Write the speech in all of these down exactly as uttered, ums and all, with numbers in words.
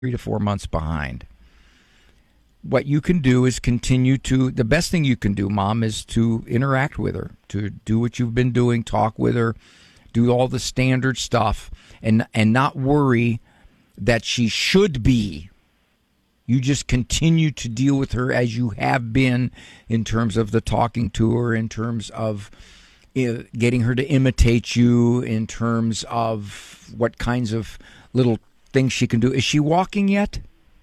three to four months behind. What you can do is continue to, the best thing you can do, Mom, is to interact with her, to do what you've been doing, talk with her, do all the standard stuff, and and not worry that she should be. You just continue to deal with her as you have been in terms of the talking to her, in terms of uh, getting her to imitate you, in terms of what kinds of little things she can do. Is she walking yet?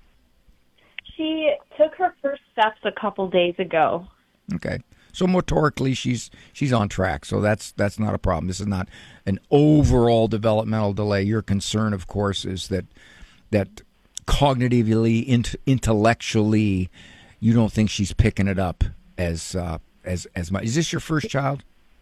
She took her first steps a couple days ago. Okay. So motorically, she's she's on track. So that's that's not a problem. This is not an overall developmental delay. Your concern, of course, is that that cognitively, int- intellectually, you don't think she's picking it up as uh, as as much. Is this your first child?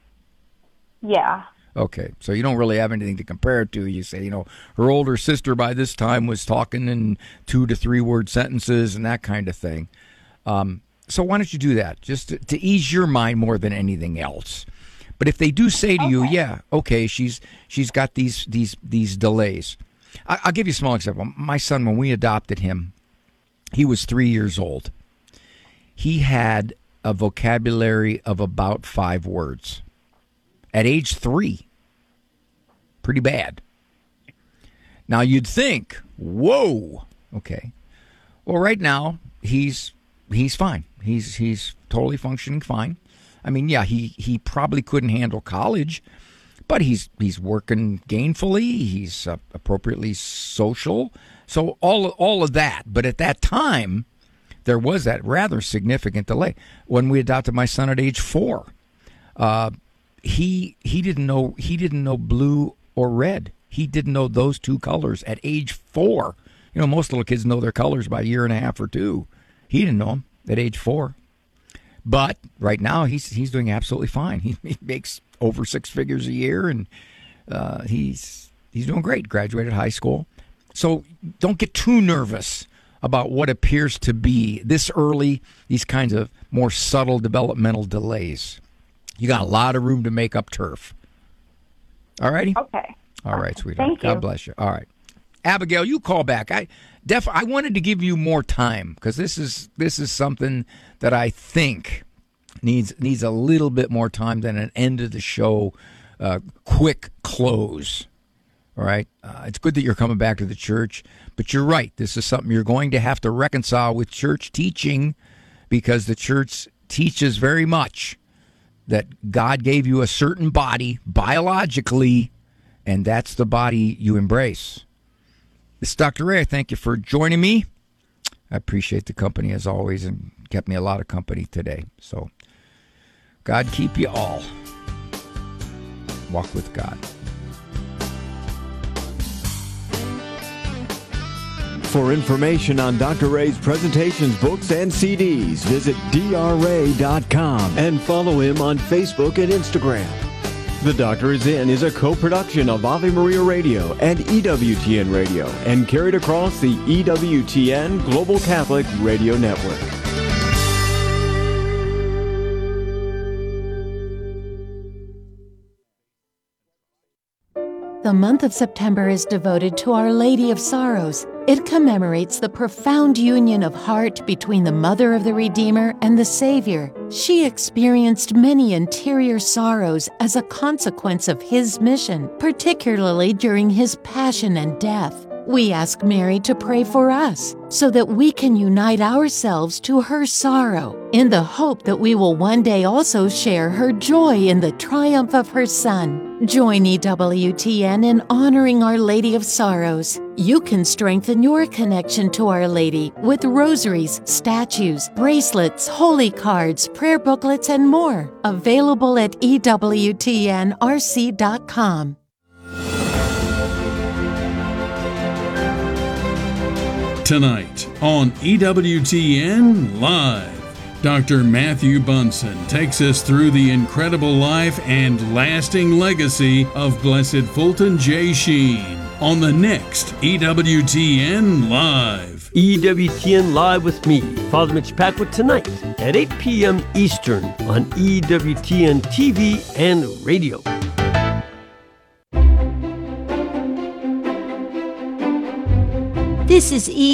Yeah. Okay, so you don't really have anything to compare it to. You say, you know, her older sister by this time was talking in two to three word sentences and that kind of thing. Um, so why don't you do that, just to, to ease your mind more than anything else? But if they do say to Okay. you, yeah, okay, she's she's got these these these delays. I, I'll give you a small example. My son, when we adopted him, he was three years old. He had a vocabulary of about five words at age three. Pretty bad. Now you'd think, whoa, okay. Well, right now he's he's fine. He's he's totally functioning fine. I mean, yeah, he, he probably couldn't handle college, but he's he's working gainfully. He's uh, appropriately social. So all all of that. But at that time, there was that rather significant delay. When we adopted my son at age four, uh, he he didn't know he didn't know blue or red. He didn't know those two colors at age four. You know, most little kids know their colors by a year and a half or two. He didn't know them at age four. But right now, he's he's doing absolutely fine. He, he makes over six figures a year, and uh, he's he's doing great. Graduated high school. So don't get too nervous about what appears to be this early, these kinds of more subtle developmental delays. You got a lot of room to make up turf. All righty? Okay. All right, sweetheart. Thank you. God bless you. All right. Abigail, you call back. I def I wanted to give you more time because this is this is something that I think needs needs a little bit more time than an end of the show uh, quick close. All right. Uh, it's good that you're coming back to the church, but you're right. This is something you're going to have to reconcile with church teaching, because the church teaches very much that God gave you a certain body biologically, and that's the body you embrace. This is Doctor Ray. I thank you for joining me. I appreciate the company as always, and kept me a lot of company today. So God keep you all. Walk with God. For information on Doctor Ray's presentations, books, and C Ds, visit D R ray dot com and follow him on Facebook and Instagram. The Doctor Is In is a co-production of Ave Maria Radio and E W T N Radio and carried across the E W T N Global Catholic Radio Network. The month of September is devoted to Our Lady of Sorrows. It commemorates the profound union of heart between the Mother of the Redeemer and the Savior. She experienced many interior sorrows as a consequence of His mission, particularly during His passion and death. We ask Mary to pray for us so that we can unite ourselves to her sorrow in the hope that we will one day also share her joy in the triumph of her Son. Join E W T N in honoring Our Lady of Sorrows. You can strengthen your connection to Our Lady with rosaries, statues, bracelets, holy cards, prayer booklets, and more. Available at E W T N R C dot com. Tonight on E W T N Live, Doctor Matthew Bunson takes us through the incredible life and lasting legacy of Blessed Fulton J. Sheen on the next E W T N Live. E W T N Live with me, Father Mitch Packwood, tonight at eight p.m. Eastern on E W T N T V and radio. This is E